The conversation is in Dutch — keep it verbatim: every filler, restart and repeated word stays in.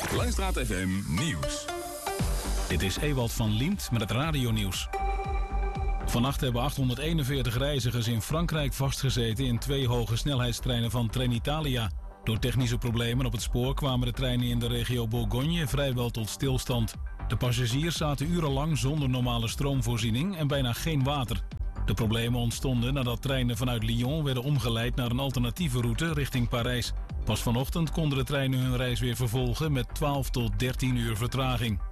Langstraat F M Nieuws. Dit is Ewald van Liemt met het radionieuws. Vannacht hebben achthonderdeenenveertig reizigers in Frankrijk vastgezeten in twee hoge snelheidstreinen van Trenitalia. Door technische problemen op het spoor kwamen de treinen in de regio Bourgogne vrijwel tot stilstand. De passagiers zaten urenlang zonder normale stroomvoorziening en bijna geen water. De problemen ontstonden nadat treinen vanuit Lyon werden omgeleid naar een alternatieve route richting Parijs. Pas vanochtend konden de treinen hun reis weer vervolgen met twaalf tot dertien uur vertraging.